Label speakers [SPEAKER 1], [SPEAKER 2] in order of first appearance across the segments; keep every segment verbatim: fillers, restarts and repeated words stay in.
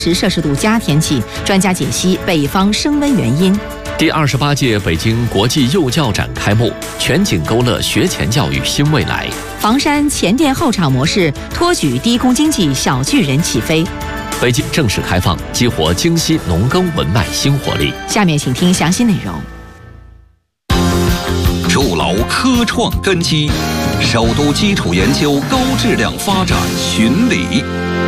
[SPEAKER 1] 十摄氏度加天气，专家解析北方升温原因。
[SPEAKER 2] 第二十八届北京国际幼教展开幕，全景勾勒学前教育新未来。
[SPEAKER 1] 房山前店后厂模式托举低工经济小巨人起飞。
[SPEAKER 2] 北京正式开放，激活京西农耕文脉新活力。
[SPEAKER 1] 下面请听详细内容。
[SPEAKER 3] 筑牢科创根基，首都基础研究高质量发展巡礼。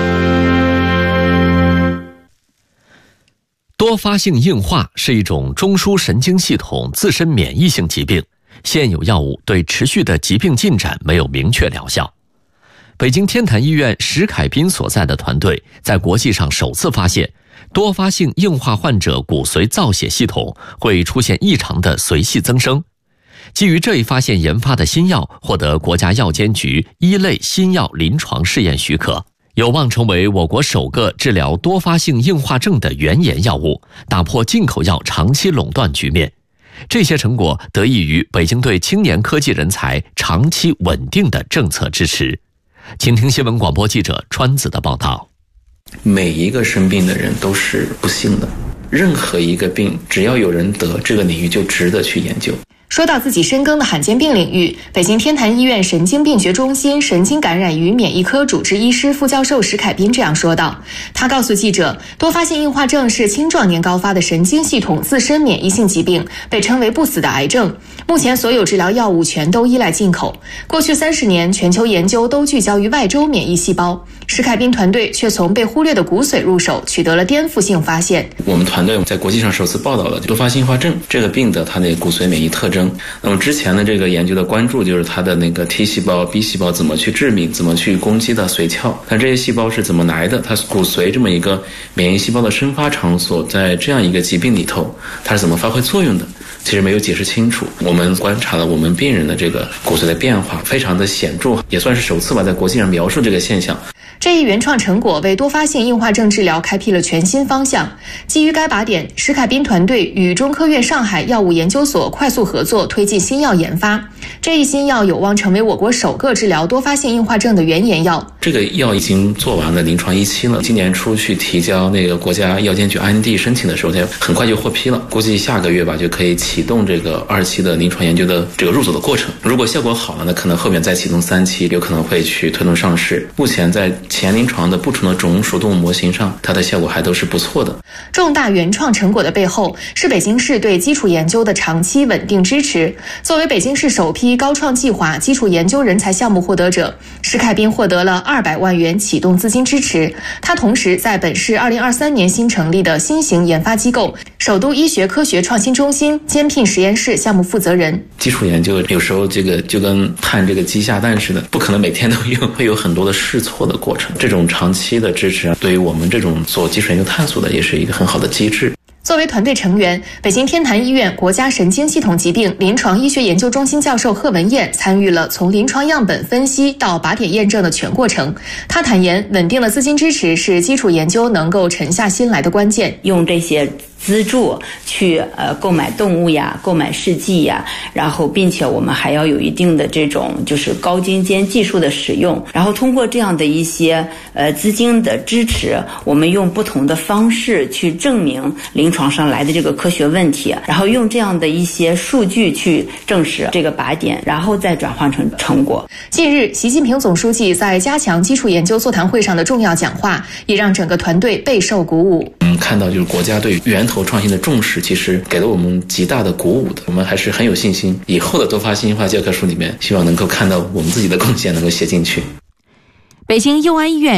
[SPEAKER 2] 多发性硬化是一种中枢神经系统自身免疫性疾病，现有药物对持续的疾病进展没有明确疗效。北京天坛医院石凯斌所在的团队在国际上首次发现，多发性硬化患者骨髓造血系统会出现异常的髓系增生。基于这一发现研发的新药获得国家药监局一类新药临床试验许可，有望成为我国首个治疗多发性硬化症的原研药物，打破进口药长期垄断局面。这些成果得益于北京对青年科技人才长期稳定的政策支持。请听新闻广播记者川子的报道。
[SPEAKER 4] 每一个生病的人都是不幸的，任何一个病只要有人得，这个领域就值得去研究。
[SPEAKER 5] 说到自己深耕的罕见病领域，北京天坛医院神经病学中心神经感染与免疫科主治医师副教授石凯斌这样说道。他告诉记者，多发性硬化症是青壮年高发的神经系统自身免疫性疾病，被称为不死的癌症。目前所有治疗药物全都依赖进口。过去三十年，全球研究都聚焦于外周免疫细胞，石凯斌团队却从被忽略的骨髓入手，取得了颠覆性发现。
[SPEAKER 4] 我们团队在国际上首次报道了多发性硬化症这个病的它的骨髓免疫特征。那么之前的这个研究的关注就是它的那个 T 细胞 B 细胞怎么去致命，怎么去攻击的髓鞘，但这些细胞是怎么来的，它骨髓这么一个免疫细胞的生发场所，在这样一个疾病里头它是怎么发挥作用的，其实没有解释清楚。我们观察了我们病人的这个骨髓的变化非常的显著，也算是首次吧在国际上描述这个现象。
[SPEAKER 5] 这一原创成果为多发性硬化症治疗开辟了全新方向。基于该靶点，石凯斌团队与中科院上海药物研究所快速合作，推进新药研发。这一新药有望成为我国首个治疗多发性硬化症的原研药。
[SPEAKER 4] 这个药已经做完了临床一期了，今年初去提交那个国家药监局 I N D 申请的时候，它很快就获批了，估计下个月吧就可以启动这个二期的临床研究的这个入组的过程。如果效果好了呢，可能后面再启动三期，有可能会去推动上市。目前在前临床的不同的种属动物模型上，它的效果还都是不错的。
[SPEAKER 5] 重大原创成果的背后，是北京市对基础研究的长期稳定支持。作为北京市首批高创计划基础研究人才项目获得者，石凯斌获得了二百万元启动资金支持。他同时在本市二零二三年新成立的新型研发机构首都医学科学创新中心兼聘实验室项目负责人。
[SPEAKER 4] 基础研究有时候这个就跟探这个鸡下蛋似的，不可能每天都有，会有很多的试错的过程。这种长期的支持对于我们这种做基础研究探索的也是一个很好的机制。
[SPEAKER 5] 作为团队成员，北京天坛医院国家神经系统疾病临床医学研究中心教授贺文燕参与了从临床样本分析到靶点验证的全过程。他坦言，稳定的资金支持是基础研究能够沉下心来的关键。
[SPEAKER 6] 用这些资助去呃购买动物呀，购买试剂呀，然后并且我们还要有一定的这种就是高精尖技术的使用，然后通过这样的一些呃资金的支持，我们用不同的方式去证明临床上来的这个科学问题，然后用这样的一些数据去证实这个靶点，然后再转换成成果。
[SPEAKER 5] 近日，习近平总书记在加强基础研究座谈会上的重要讲话，也让整个团队备受鼓舞。
[SPEAKER 4] 嗯，看到就是国家对源头创新的重视，其实给了我们极大的鼓舞的。我们还是很有信心，以后的多发性硬化教科书里面，希望能够看到我们自己的贡献能够写进去。
[SPEAKER 1] 北京佑安医院